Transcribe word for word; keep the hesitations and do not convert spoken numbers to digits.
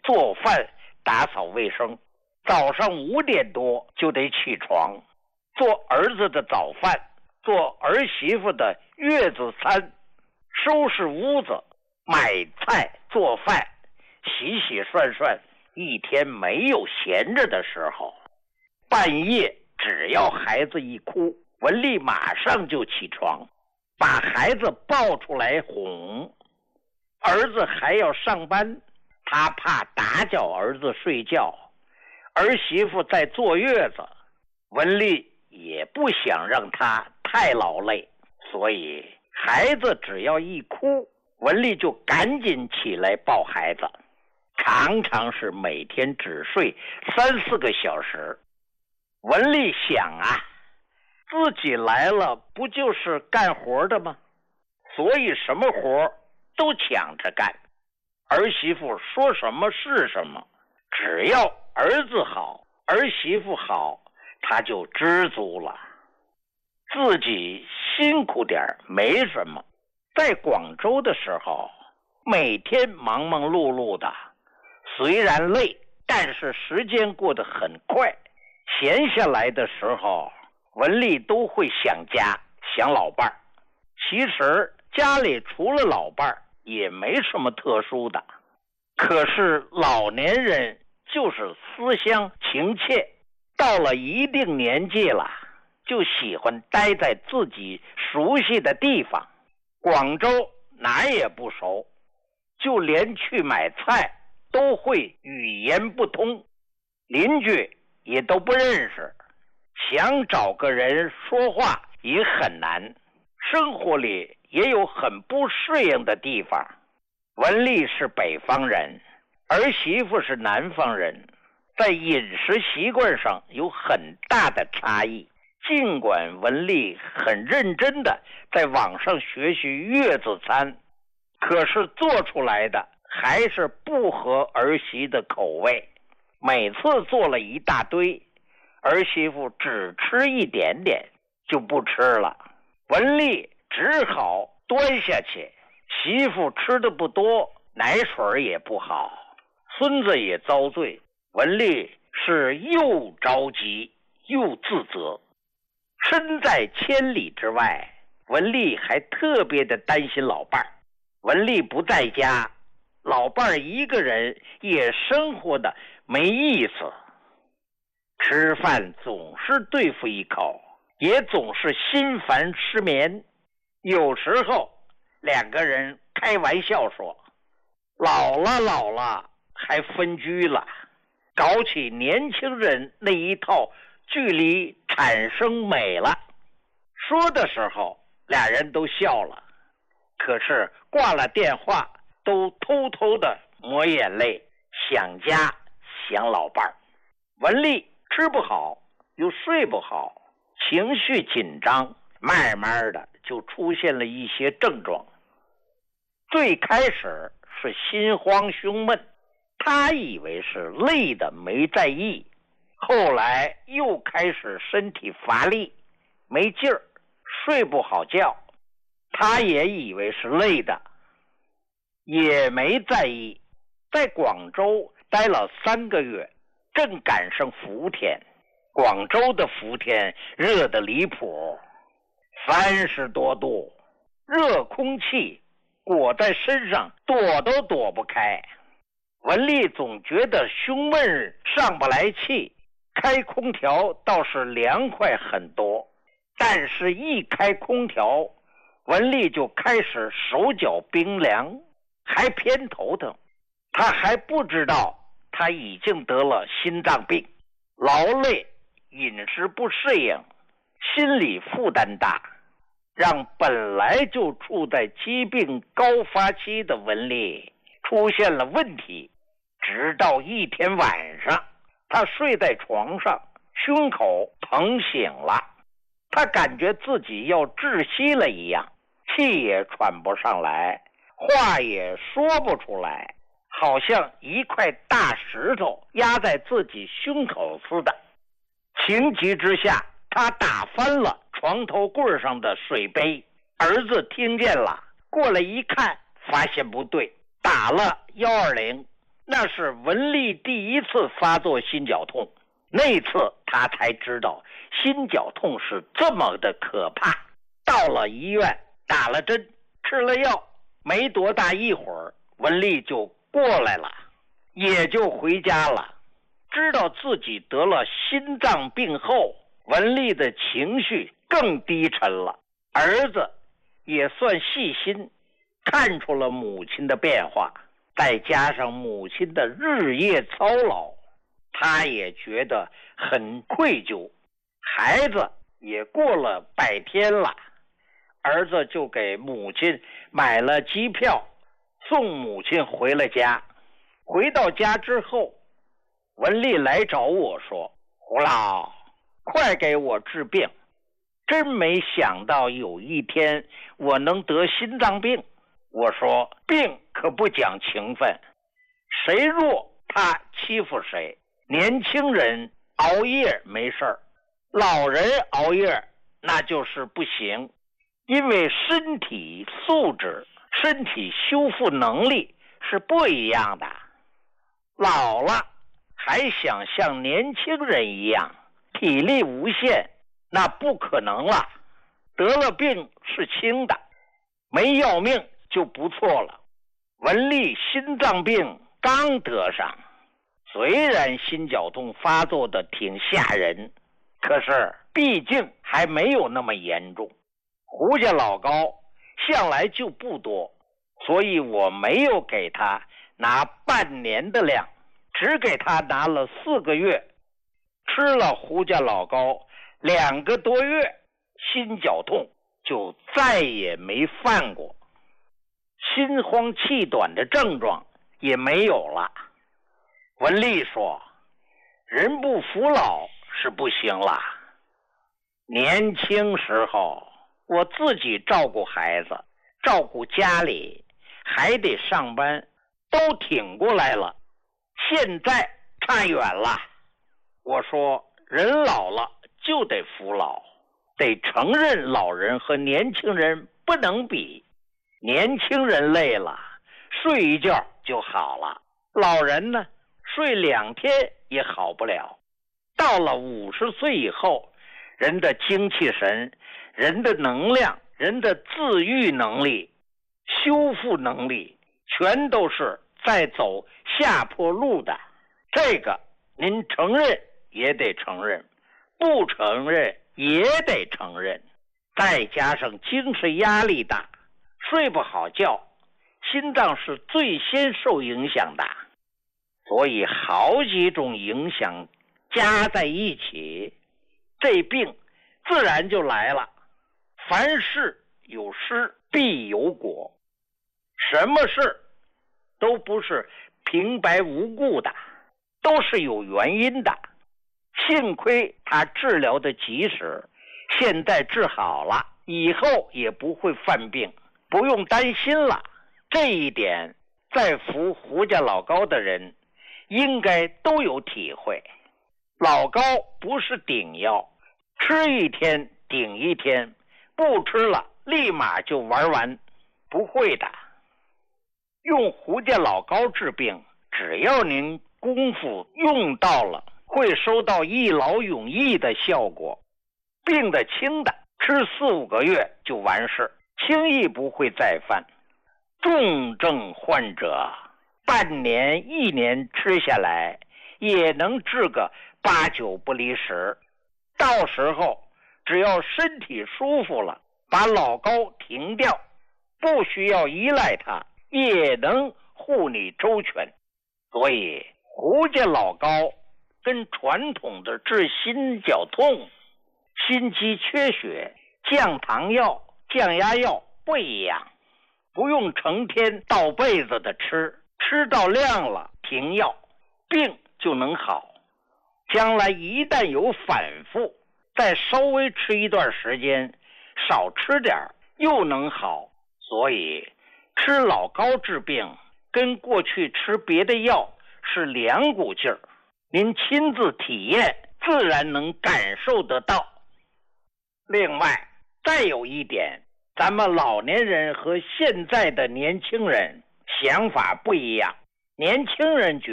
做饭、打扫卫生，早上五点多就得起床，做儿子的早饭，做儿媳妇的月子餐，收拾屋子，买菜做饭，洗洗涮涮，一天没有闲着的时候。半夜只要孩子一哭，文丽马上就起床，把孩子抱出来哄。儿子还要上班，他怕打搅儿子睡觉，儿媳妇在坐月子，文丽也不想让他太劳累，所以孩子只要一哭，文丽就赶紧起来抱孩子，常常是每天只睡三四个小时。文丽想啊，自己来了不就是干活的吗？所以什么活都抢着干，儿媳妇说什么是什么，只要儿子好，儿媳妇好，他就知足了。自己辛苦点没什么，在广州的时候，每天忙忙碌碌的，虽然累，但是时间过得很快。闲下来的时候，文丽都会想家，想老伴儿。其实家里除了老伴儿也没什么特殊的，可是老年人就是思乡情切，到了一定年纪了，就喜欢待在自己熟悉的地方。广州哪也不熟，就连去买菜都会语言不通，邻居也都不认识，想找个人说话也很难，生活里也有很不适应的地方。文丽是北方人，儿媳妇是南方人，在饮食习惯上有很大的差异。尽管文丽很认真的在网上学习月子餐，可是做出来的还是不合儿媳的口味。每次做了一大堆，儿媳妇只吃一点点就不吃了，文丽只好端下去。媳妇吃的不多，奶水也不好，孙子也遭罪，文丽是又着急又自责。身在千里之外，文丽还特别的担心老伴儿。文丽不在家，老伴儿一个人也生活的没意思，吃饭总是对付一口，也总是心烦失眠。有时候两个人开玩笑说，老了老了还分居了，搞起年轻人那一套距离产生美了。说的时候俩人都笑了，可是挂了电话都偷偷的抹眼泪，想家想老伴儿。文丽吃不好又睡不好，情绪紧张，慢慢的就出现了一些症状。最开始是心慌胸闷，他以为是累的没在意，后来又开始身体乏力没劲儿，睡不好觉，他也以为是累的，也没在意。在广州待了三个月，正赶上伏天，广州的伏天热得离谱，三十多度，热空气裹在身上躲都躲不开。文丽总觉得胸闷上不来气，开空调倒是凉快很多，但是一开空调，文丽就开始手脚冰凉，还偏头疼。他还不知道他已经得了心脏病，劳累，饮食不适应，心理负担大，让本来就处在疾病高发期的文丽出现了问题。直到一天晚上，他睡在床上，胸口疼醒了，他感觉自己要窒息了一样，气也喘不上来，话也说不出来，好像一块大石头压在自己胸口似的。情急之下，他打翻了床头柜上的水杯，儿子听见了，过来一看，发现不对，打了一二零。 那是文丽第一次发作心绞痛，那次他才知道心绞痛是这么的可怕。到了医院，打了针，吃了药，没多大一会儿，文丽就过来了，也就回家了。知道自己得了心脏病后，文丽的情绪更低沉了。儿子也算细心，看出了母亲的变化，再加上母亲的日夜操劳，他也觉得很愧疚。孩子也过了百天了，儿子就给母亲买了机票，送母亲回了家。回到家之后，文丽来找我说：胡老，快给我治病，真没想到有一天我能得心脏病。我说：病可不讲情分，谁弱他欺负谁。年轻人熬夜没事儿，老人熬夜那就是不行，因为身体素质、身体修复能力是不一样的。老了还想像年轻人一样体力无限，那不可能了。得了病是轻的，没要命就不错了。文丽心脏病刚得上，虽然心绞痛发作的挺吓人，可是毕竟还没有那么严重。胡家老高向来就不多，所以我没有给他拿半年的量，只给他拿了四个月。吃了胡家老高两个多月，心绞痛就再也没犯过，心慌气短的症状也没有了。文丽说：人不服老是不行了，年轻时候我自己照顾孩子，照顾家里，还得上班，都挺过来了，现在差远了。我说人老了就得服老，得承认老人和年轻人不能比。年轻人累了睡一觉就好了，老人呢睡两天也好不了。到了五十岁以后，人的精气神、人的能量、人的自愈能力、修复能力全都是在走下坡路的。这个您承认也得承认，不承认也得承认。再加上精神压力大，睡不好觉，心脏是最先受影响的。所以好几种影响加在一起，这病自然就来了。凡事有失必有果，什么事都不是平白无故的，都是有原因的。幸亏他治疗的及时，现在治好了，以后也不会犯病，不用担心了。这一点在服胡家老高的人应该都有体会。老高不是顶药，吃一天顶一天，不吃了立马就玩完，不会的。用胡家老高治病，只要您功夫用到了，会收到一劳永逸的效果。病得轻的吃四五个月就完事，轻易不会再犯。重症患者半年一年吃下来也能治个八九不离十。到时候只要身体舒服了，把老高停掉，不需要依赖他，也能护你周全。所以胡家老高跟传统的治心绞痛、心肌缺血、降糖药、降压药不一样，不用成天倒被子的吃，吃到量了停药，病就能好。将来一旦有反复，再稍微吃一段时间，少吃点又能好。所以吃老高治病跟过去吃别的药是两股劲儿，您亲自体验自然能感受得到。另外再有一点，咱们老年人和现在的年轻人想法不一样。 年轻人觉